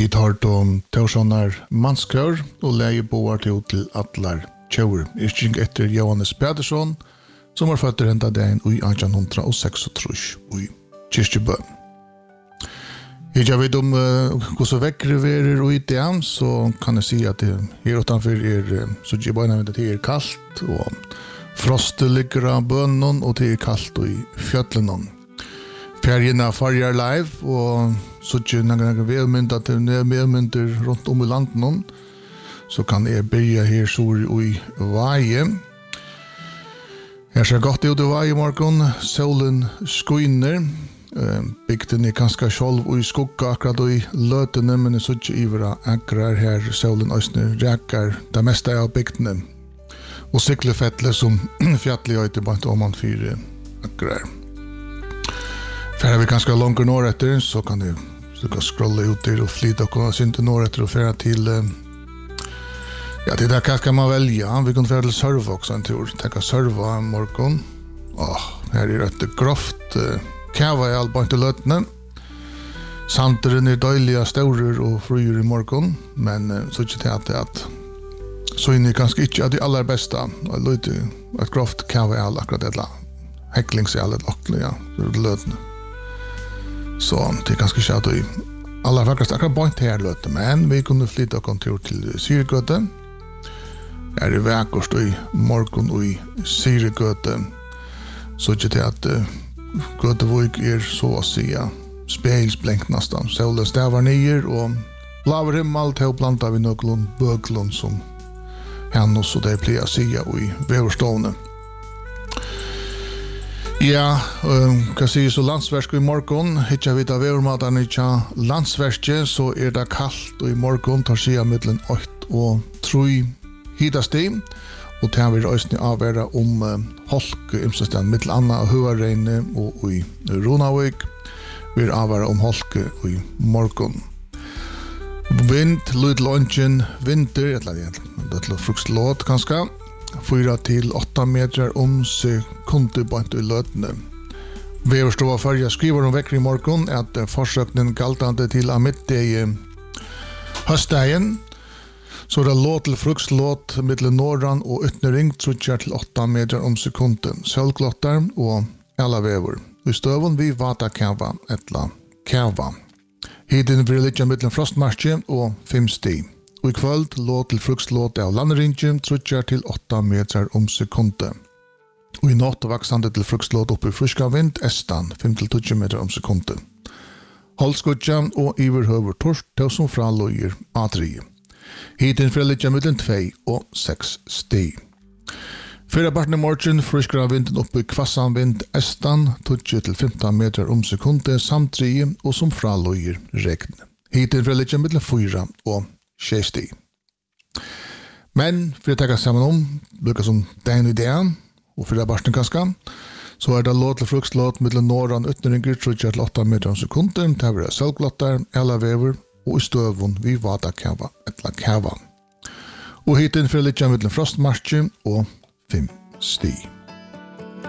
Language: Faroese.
Vi tar de Torssonar manskör och lägger boar till allar tjauer. Yrking etter Johannes Pedersson, som var født enda dagen i 1836 i Kyrkjebø. Jeg vet om hvordan vekkere vi er i det, så kan jeg si at her utenfor så ikke bare nevnt at det kaldt, og frostet ligger av bønnen, og det kaldt i fjøtlene. Färgerna fargar live och så att några välmynda till medmynter runt om i landet så kan jag börja här så i Vaje. Jag ser gott ut i Vaje morgon, solen skiner. Bygden är ganska själv och i skugga akkurat i lötene, men så att ivra akkurat här solen östner räkar det mesta av bygden. Och cykelfettle som fjättliga ute bara om man fyra akkurat. Färra vi ganska långt norrötter så kan du scrolla ut där och flytta och komma sin till norrötter och färra till ja, det där kanske man välja. Vi kan färra till serva också en tur. Tänka serva morgon. Här är det grovt kava i all på inte lötne. Santeren är dåliga stora och fröjer i morgon, men så inte att så är ni ganska inte att det allra bästa. Lite ett grovt kava i all akkurat det häcklings i alla lockliga lötne. Så det är ganska tjat i alla vackrast akkurat point här löte, men vi kunde flytta kontor till Syregöte. Här är vackrast i morgon och i Syregöte. Så det är att Götevik är så att säga spegelsblänkt nästan. Solen stävar ner och blåver himmel till att planta vid någon böglund som hennes och det blir att säga i väverstående. Ja, kan säga så landsverk i morgon. Hittar vi av vädermatan i landsverket så är det kallt och i morgon tar sig mellan 8 och 3 hittastig. Och det har vi röstning avvärda om holk imsastan mellan Anna och Huareine och i Ronavik. Vi avvärda om holk i morgon. Vind, lite lunchen, vinter, det är fruktlåt ganska. 4 till 8 meter om sekunder på i lötene. Väverstova färja skriver om veckor i morgon att försökningen galtande till mitt i höstdagen. Så det låt till fruktlåt mellan norran och ytterring 3 till 8 meter om sekunden. Sölklottar och alla väver. I stövon vi vata kava etla kava. Hiden blir lite mellan frostmarsche och 5 stig. Och i kvöld låt till fruktlåt av landringen 3 till 8 meter om sekunden. Och i natt vaxande till fruktlåt upp i friska vind estan 5 till 20 meter om sekunden. Hållskutja och iverhöver torsk till som fralöjer A3. Hiten frälliga mellan 2 och 6 stig. Fyra parten i morgon friskra vinden upp i kvassan vind estan 20 till 15 meter om sekunden samt 3 och som fralöjer regn. Hiten frälliga mellan 4 och 6 stig. Men för att ta samman om, lukka som den idén och för barsten kaska, så är det låt till fruktlåt mellan norran ytterringer 3 till 8 meter om sekunden, det är sölklottar, alla väver och i stövon vid vata kava etla kava. Och hiten för lite mellan frostmarsche och 5 stig.